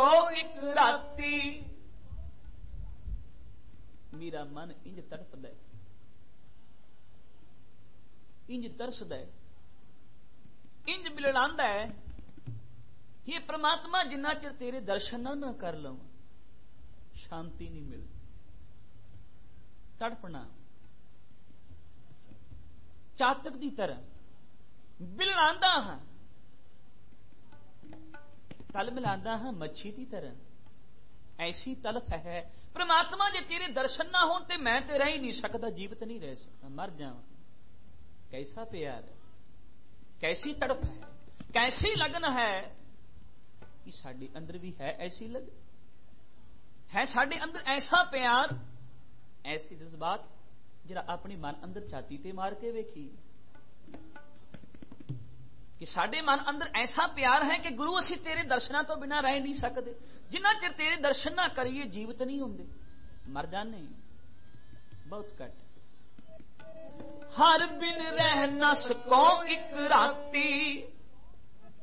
को एक राती। मेरा मन इंज तड़पदा है, इंज तरसदा है, इंज बिलड़ांदा है, ये परमात्मा जिन्ना चिर तेरे दर्शन ना कर लवां शांति नहीं मिलती। तड़पना चातक की तरह बिलड़ांदा हां, तल मिलांदा हां मच्छी की तरह, ऐसी तलफ है। परमात्मा जे तेरे दर्शन ना हो तो मैं तो रह ही नहीं सकता, जीवित नहीं रह सकता, मर जावां। कैसा प्यार है, कैसी तड़प है, कैसी लगन है कि साडे अंदर भी है ऐसी लगन, है साडे अंदर ऐसा प्यार, ऐसे जज्बात जरा अपनी मन अंदर छाती ते मार के वेखी कि साडे मन अंदर ऐसा प्यार है कि गुरु असीं तेरे दर्शनां तो बिना रह नहीं सकते, जिन्ना चिर तेरे दर्शन ना करिए जीवित नहीं होंदे, मर जाने बहुत घट। हर बिन रह न सको एक राती,